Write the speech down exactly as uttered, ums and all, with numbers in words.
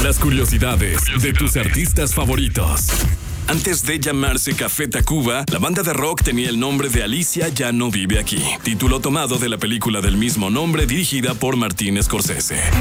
Las curiosidades de tus artistas favoritos. Antes de llamarse Café Tacuba, la banda de rock tenía el nombre de Alicia Ya No Vive Aquí, título tomado de la película del mismo nombre dirigida por Martin Scorsese.